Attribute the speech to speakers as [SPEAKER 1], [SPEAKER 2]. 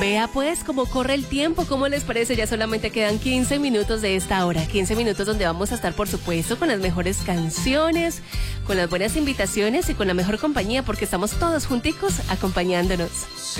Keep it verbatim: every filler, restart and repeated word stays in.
[SPEAKER 1] Vea pues cómo corre el tiempo, ¿cómo les parece? Ya solamente quedan quince minutos de esta hora, quince minutos donde vamos a estar, por supuesto, con las mejores canciones, con las buenas invitaciones y con la mejor compañía, porque estamos todos junticos acompañándonos.